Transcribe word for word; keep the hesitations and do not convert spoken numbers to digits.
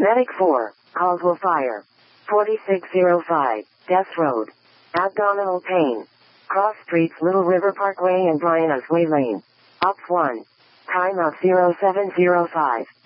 Medic four, Caldwell Fire. forty-six oh five, Death Road. Abdominal pain. Cross streets Little River Parkway and Bryan Osway Lane. Up one. Time of zero seven zero five.